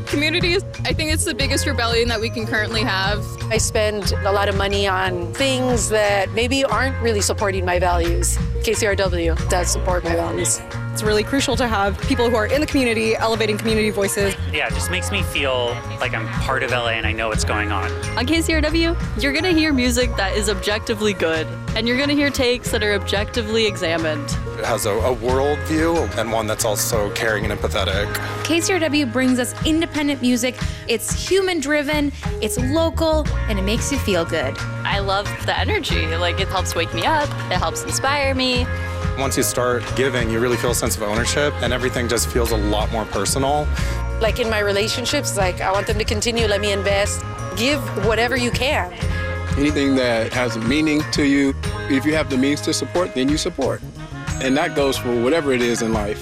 Community, I think it's the biggest rebellion that we can currently have. I spend a lot of money on things that maybe aren't really supporting my values. KCRW does support my values. It's really crucial to have people who are in the community elevating community voices. Yeah, it just makes me feel like I'm part of LA and I know what's going on. On KCRW, you're going to hear music that is objectively good, and you're going to hear takes that are objectively examined. It has a world view and one that's also caring and empathetic. KCRW brings us independent music. It's human-driven, it's local, and it makes you feel good. I love the energy. Like, it helps wake me up. It helps inspire me. Once you start giving, you really feel a sense of ownership, and everything just feels a lot more personal. Like in my relationships, like I want them to continue, let me invest, give whatever you can. Anything that has a meaning to you, if you have the means to support, then you support. And that goes for whatever it is in life.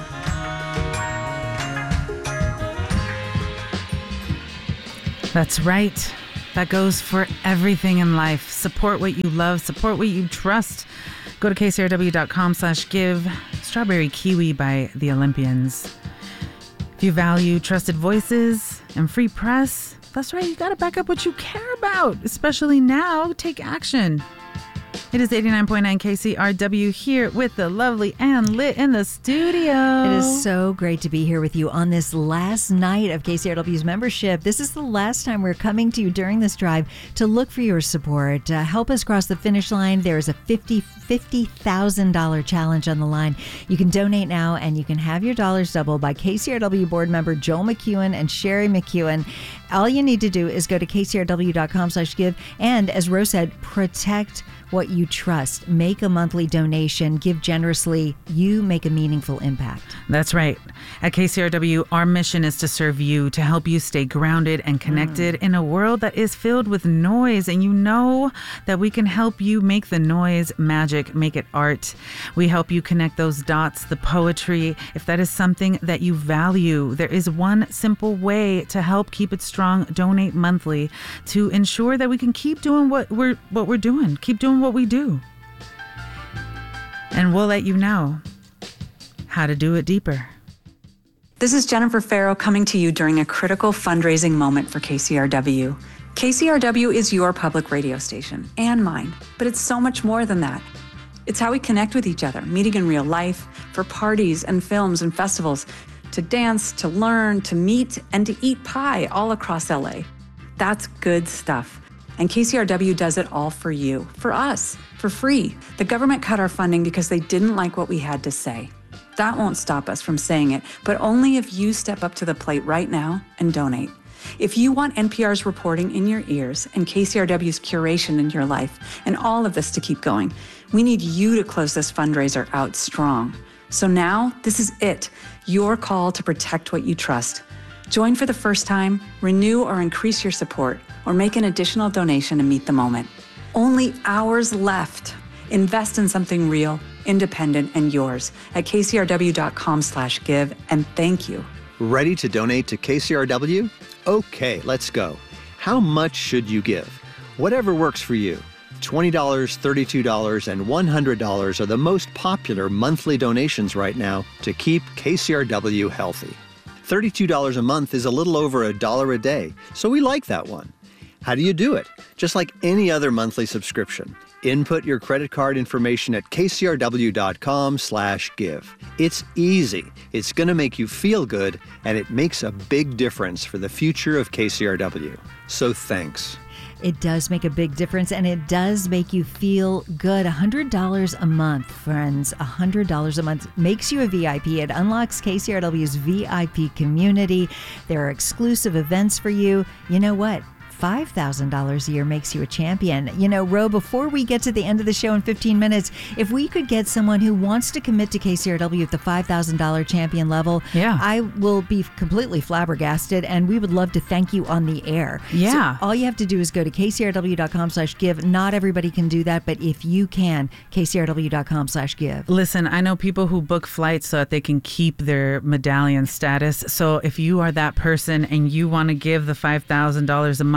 That's right. That goes for everything in life. Support what you love. Support what you trust. Go to kcrw.com/give. Strawberry Kiwi by the Olympians. If you value trusted voices and free press, that's right. You got to back up what you care about, especially now. Take action. It is 89.9 KCRW here with the lovely Ann Lit in the studio. It is so great to be here with you on this last night of KCRW's membership. This is the last time we're coming to you during this drive to look for your support. Help us cross the finish line. There is a $50,000 challenge on the line. You can donate now and you can have your dollars doubled by KCRW board member Joel McEwen and Sherry McEwen. All you need to do is go to kcrw.com/give. And as Rose said, protect what you trust. Make a monthly donation. Give generously. You make a meaningful impact. That's right. At KCRW, our mission is to serve you, to help you stay grounded and connected in a world that is filled with noise. And you know that we can help you make the noise magic, make it art. We help you connect those dots, the poetry. If that is something that you value, there is one simple way to help keep it strong. Donate monthly to ensure that we can keep doing what we're doing, keep doing what we do. And we'll let you know how to do it deeper. This is Jennifer Farrow coming to you during a critical fundraising moment for KCRW. KCRW is your public radio station and mine, but it's so much more than that. It's how we connect with each other, meeting in real life, for parties and films and festivals, to dance, to learn, to meet, and to eat pie all across LA. That's good stuff. And KCRW does it all for you, for us, for free. The government cut our funding because they didn't like what we had to say. That won't stop us from saying it, but only if you step up to the plate right now and donate. If you want NPR's reporting in your ears and KCRW's curation in your life, and all of this to keep going, we need you to close this fundraiser out strong. So now, this is it, your call to protect what you trust. Join for the first time, renew or increase your support, or make an additional donation and meet the moment. Only hours left. Invest in something real, independent, and yours at kcrw.com/give, and thank you. Ready to donate to KCRW? Okay, let's go. How much should you give? Whatever works for you. $20, $32, and $100 are the most popular monthly donations right now to keep KCRW healthy. $32 a month is a little over $1 a day, so we like that one. How do you do it? Just like any other monthly subscription. Input your credit card information at kcrw.com/give. It's easy, it's going to make you feel good, and it makes a big difference for the future of KCRW. So thanks. It does make a big difference, and it does make you feel good. $100 a month, friends. $100 a month makes you a VIP. It unlocks KCRW's VIP community. There are exclusive events for you. You know what? $5,000 a year makes you a champion. You know, Ro, before we get to the end of the show in 15 minutes, if we could get someone who wants to commit to KCRW at the $5,000 champion level, I will be completely flabbergasted, and we would love to thank you on the air. Yeah. So all you have to do is go to kcrw.com/give. Not everybody can do that, but if you can, kcrw.com/give. Listen, I know people who book flights so that they can keep their medallion status. So if you are that person and you want to give the $5,000 a month,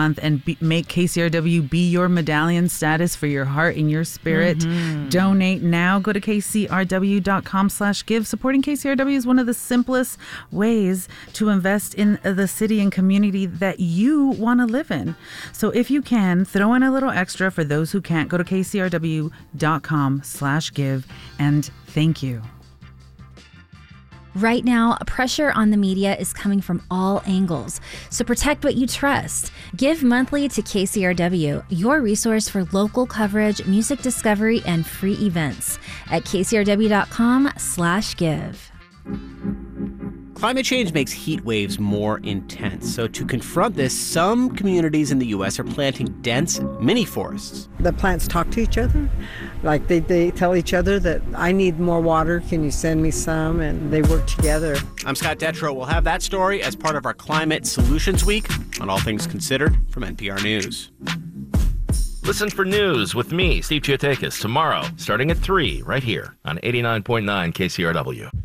month and make KCRW be your medallion status for your heart and your spirit. Donate now. Go to kcrw.com/give. Supporting KCRW is one of the simplest ways to invest in the city and community that you want to live in. So if you can, throw in a little extra. For those who can't, go to kcrw.com/give, and thank you. Right now, pressure on the media is coming from all angles. So protect what you trust. Give monthly to KCRW, your resource for local coverage, music discovery, and free events at kcrw.com/give. Climate change makes heat waves more intense. So to confront this, some communities in the U.S. are planting dense mini forests. The plants talk to each other. Like they tell each other that I need more water. Can you send me some? And they work together. I'm Scott Detrow. We'll have that story as part of our Climate Solutions Week on All Things Considered from NPR News. Listen for news with me, Steve Chiotakis, tomorrow starting at 3 right here on 89.9 KCRW.